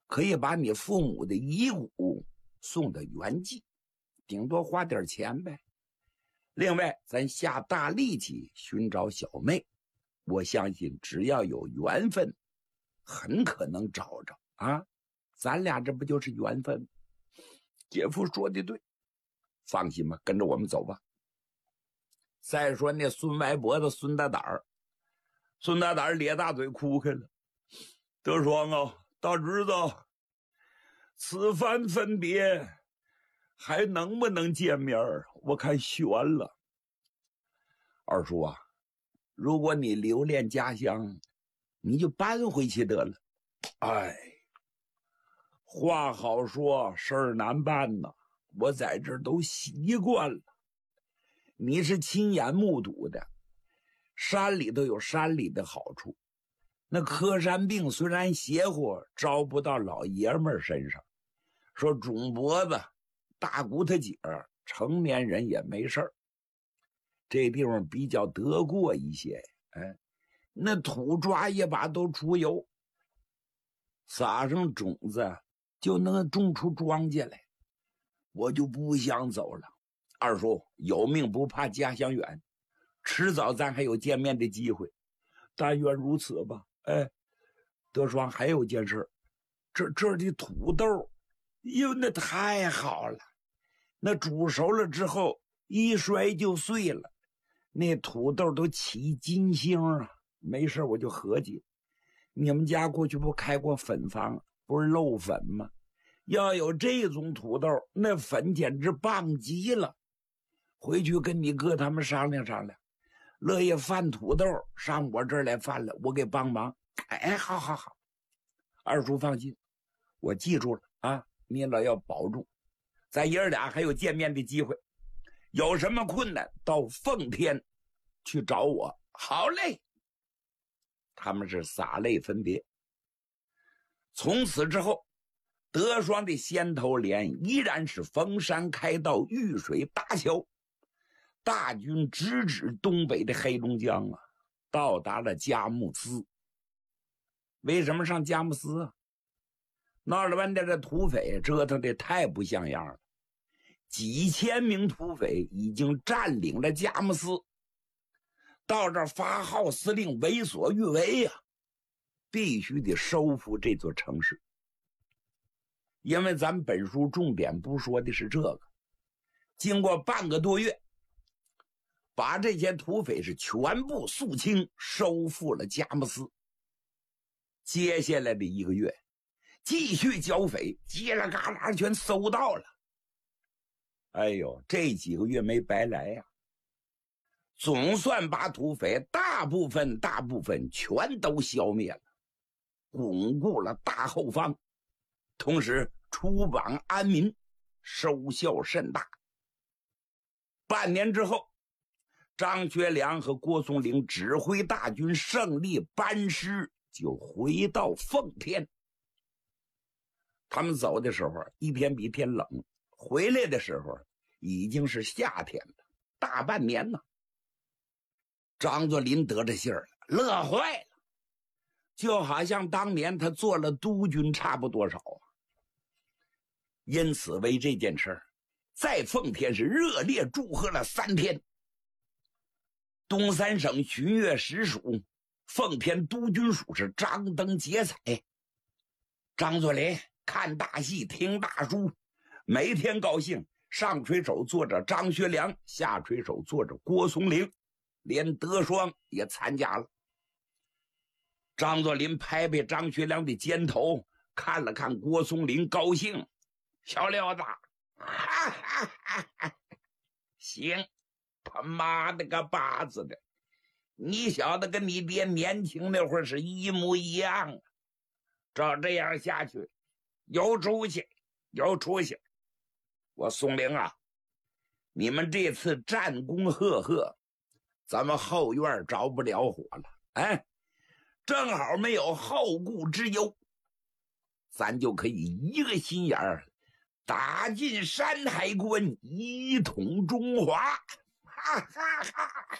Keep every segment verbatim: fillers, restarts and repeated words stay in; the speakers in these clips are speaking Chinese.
可以把你父母的遗骨送到原籍，顶多花点钱呗。另外，咱下大力气寻找小妹，我相信只要有缘分，很可能找着啊！咱俩这不就是缘分？姐夫说的对，放心吧，跟着我们走吧。再说那孙歪脖子孙大胆儿，孙大胆儿咧大嘴哭开了。德双啊，大侄子，此番分别还能不能见面？我看悬了。二叔啊，如果你留恋家乡，你就搬回去得了。哎，话好说，事儿难办呐。我在这儿都习惯了。你是亲眼目睹的，山里头有山里的好处。那柯山病虽然邪乎，招不到老爷们儿身上。说肿脖子、大骨头节儿，成年人也没事儿。这地方比较得过一些，哎，那土抓一把都出油，撒上种子就能种出庄稼来。我就不想走了。二叔，有命不怕家乡远，迟早咱还有见面的机会，但愿如此吧。哎，德双还有件事，这这的土豆，哟，那太好了，那煮熟了之后一摔就碎了，那土豆都起金星啊。没事我就合计，你们家过去不开过粉坊，不是漏粉吗？要有这种土豆，那粉简直棒极了。回去跟你哥他们商量商量，乐意贩土豆上我这儿来贩了，我给帮忙。哎，好好好，二叔放心，我记住了啊，你老要保重，咱爷儿俩还有见面的机会，有什么困难到奉天去找我。好嘞。他们是洒泪分别。从此之后，德双的先头连依然是逢山开道，遇水搭桥，大军直指东北的黑龙江啊，到达了佳木斯。为什么上佳木斯啊？闹了半天，这土匪折腾的太不像样了，几千名土匪已经占领了佳木斯，到这儿发号司令，为所欲为呀、啊，必须得收复这座城市。因为咱本书重点不说的是这个，经过半个多月，把这些土匪是全部肃清，收复了佳木斯。接下来的一个月，继续剿匪，叽啦嘎啦全搜到了。哎呦，这几个月没白来呀、啊，总算把土匪大部分大部分全都消灭了，巩固了大后方，同时出榜安民，收效甚大。半年之后，张学良和郭松龄指挥大军胜利班师，就回到奉天。他们走的时候一天比一天冷，回来的时候已经是夏天了，大半年呢。张作霖得着信儿了，乐坏了，就好像当年他做了督军差不多少啊。因此为这件事在奉天是热烈祝贺了三天。东三省巡阅使署、奉天督军署是张灯结彩。张作霖看大戏听大书，每天高兴，上垂手坐着张学良，下垂手坐着郭松龄，连德双也参加了。张作霖拍拍张学良的肩头，看了看郭松龄，高兴，小溜子，哈哈哈哈，行，他妈的个巴子的，你小子跟你爹年轻那会儿是一模一样啊！照这样下去，有出息，有出息。我松龄啊，你们这次战功赫赫，咱们后院着不了火了，哎，正好没有后顾之忧，咱就可以一个心眼儿打进山海关，一统中华。哈哈哈！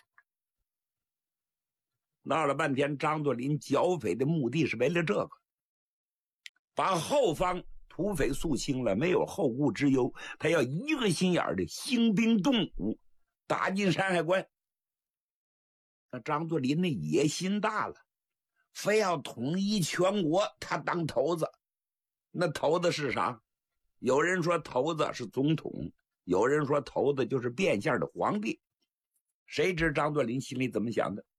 闹了半天，张作霖剿匪的目的是为了这个， 把后方土匪肃清了，没有后顾之忧，他要一个心眼的兴兵动武，打进山海关。那张作霖那野心大了，非要统一全国，他当头子。那头子是啥？有人说头子是总统，有人说头子就是变相的皇帝。谁知张作霖心里怎么想的？